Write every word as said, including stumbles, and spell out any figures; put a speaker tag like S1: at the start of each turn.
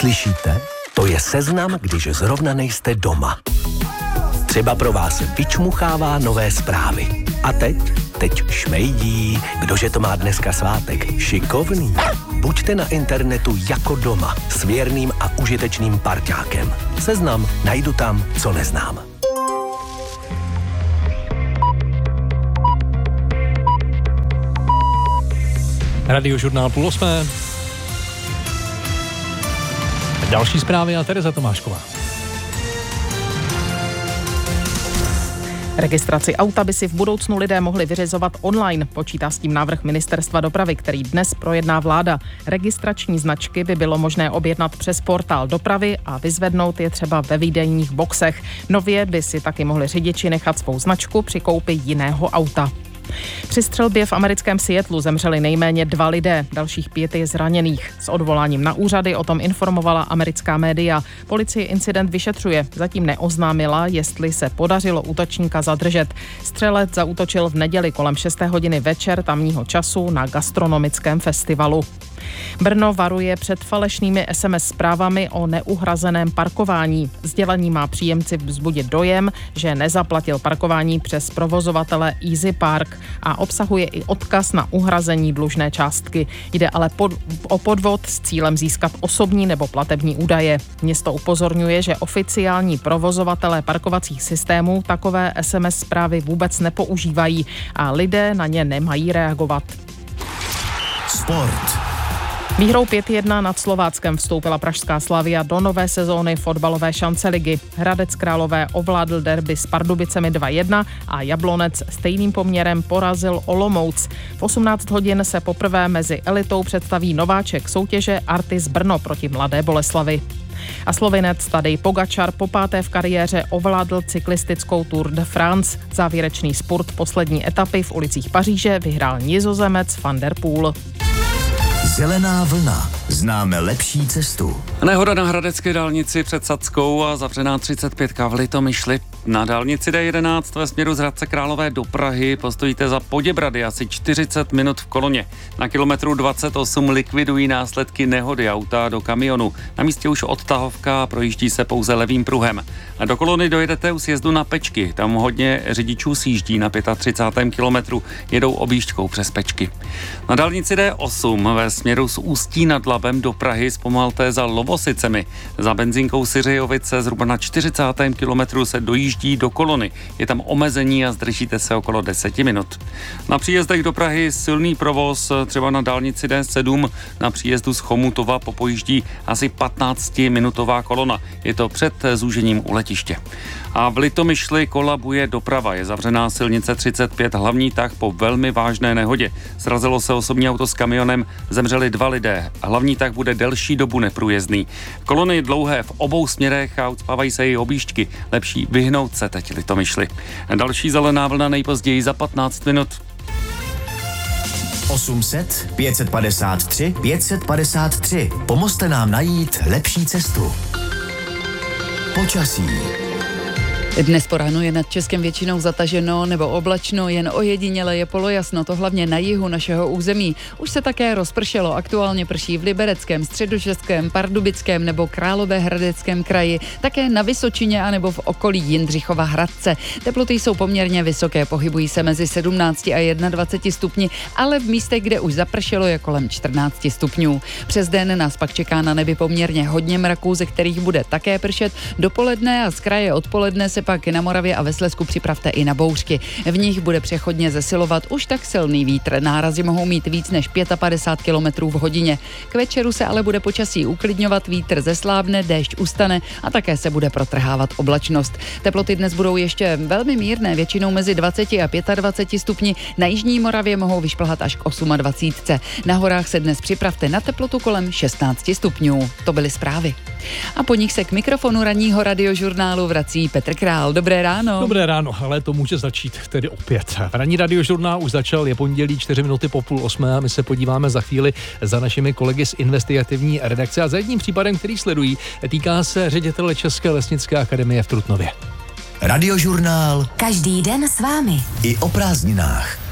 S1: Slyšíte? To je seznam, když zrovna nejste doma. Třeba pro vás vyčmuchává nové zprávy. A teď? Teď šmejdí. Kdože to má dneska svátek? Šikovný. Buďte na internetu jako doma. S věrným a užitečným parťákem. Seznam najdu tam, co neznám.
S2: Radiožurnál půl osmé. Další zprávy a Tereza Tomášková.
S3: Registraci auta by si v budoucnu lidé mohli vyřizovat online. Počítá s tím návrh Ministerstva dopravy, který dnes projedná vláda. Registrační značky by bylo možné objednat přes portál dopravy a vyzvednout je třeba ve výdejních boxech. Nově by si taky mohli řidiči nechat svou značku při koupi jiného auta. Při střelbě v americkém Seattlu zemřeli nejméně dva lidé, dalších pět je zraněných. S odvoláním na úřady o tom informovala americká média. Policie incident vyšetřuje, zatím neoznámila, jestli se podařilo útočníka zadržet. Střelec zaútočil v neděli kolem šesté hodiny večer tamního času na gastronomickém festivalu. Brno varuje před falešnými es em es zprávami o neuhrazeném parkování. Sdělení má příjemci vzbudit dojem, že nezaplatil parkování přes provozovatele Easy Park a obsahuje i odkaz na uhrazení dlužné částky. Jde ale pod, o podvod s cílem získat osobní nebo platební údaje. Město upozorňuje, že oficiální provozovatelé parkovacích systémů takové es em es zprávy vůbec nepoužívají a lidé na ně nemají reagovat.
S1: Sport.
S3: Výhrou pět jedna nad Slováckem vstoupila pražská Slavia do nové sezóny fotbalové šance ligy. Hradec Králové ovládl derby s Pardubicemi dva jedna a Jablonec stejným poměrem porazil Olomouc. V osmnáct hodin se poprvé mezi elitou představí nováček soutěže Artis Brno proti Mladé Boleslavi. A Slovinec Tadej Pogačar po páté v kariéře ovládl cyklistickou Tour de France. Závěrečný spurt poslední etapy v ulicích Paříže vyhrál Nizozemec Van der Poel.
S1: Zelená vlna. Známe lepší cestu.
S4: Nehoda na hradecké dálnici před Sackou a zavřená třicet pět v Litomyšli. Na dálnici dé jedenáct ve směru z Hradce Králové do Prahy postojíte za Poděbrady asi čtyřicet minut v koloně. Na kilometru dvacet osm likvidují následky nehody auta do kamionu. Na místě už odtahovka, projíždí se pouze levým pruhem. A do kolony dojedete u sjezdu na Pečky. Tam hodně řidičů sjíždí na třicátém pátém kilometru, jedou objížďkou přes Pečky. Na dálnici dé osm ve směru z Ústí nad Labem do Prahy zpomalte za Lovosicemi. Za benzinkou Syřijovice zhruba na čtyřicátém kilometru se dojíždí do kolony. Je tam omezení a zdržíte se okolo deset minut. Na příjezdech do Prahy silný provoz, třeba na dálnici dé sedm na příjezdu z Chomutova popojíždí asi patnáctiminutová kolona. Je to před zúžením u letiště. A v Litomyšli kolabuje doprava. Je zavřená silnice třicet pět, hlavní tah po velmi vážné nehodě. Srazilo se osobní auto s kamionem, zemřeli dva lidé. Hlavní tah bude delší dobu neprůjezdný. Kolony dlouhé v obou směrech a ucpávají se i objížďky. Lepší vyhnout se teď Litomyšli. Další zelená vlna nejpozději za patnáct minut.
S1: osm set pět set padesát tři pět set padesát tři. Pomozte nám najít lepší cestu. Počasí.
S5: Dnes po ránu je nad Českem většinou zataženo nebo oblačno, jen ojediněle je polojasno, to hlavně na jihu našeho území. Už se také rozpršelo, aktuálně prší v Libereckém, Středočeském, Pardubickém nebo Královéhradeckém kraji, také na Vysočině anebo v okolí Jindřichova Hradce. Teploty jsou poměrně vysoké, pohybují se mezi sedmnáct a dvacet jedna stupni, ale v místech, kde už zapršelo, je kolem čtrnáct stupňů. Přes den nás pak čeká na nebi poměrně hodně mraků, ze kterých bude také pršet. Dopoledne a z kraje odpoledne se pak na Moravě a ve Slezsku připravte i na bouřky. V nich bude přechodně zesilovat už tak silný vítr. Nárazy mohou mít víc než padesát pět kilometrů v hodině. K večeru se ale bude počasí uklidňovat, vítr zeslábne, déšť ustane a také se bude protrhávat oblačnost. Teploty dnes budou ještě velmi mírné, většinou mezi dvacet a dvacet pět stupni. Na jižní Moravě mohou vyšplhat až k dvacet osm. Na horách se dnes připravte na teplotu kolem šestnáct stupňů. To byly zprávy. A po nich se k mikrofonu ranního radiožurnálu vrací Petr Král. Dobré ráno.
S2: Dobré ráno, ale to může začít tedy opět. Ranní radiožurnál už začal, je pondělí čtyři minuty po půl osmé a my se podíváme za chvíli za našimi kolegy z investigativní redakce a za jedním případem, který sledují, týká se ředitele České lesnické akademie v Trutnově.
S1: Radiožurnál.
S6: Každý den s vámi.
S1: I o prázdninách.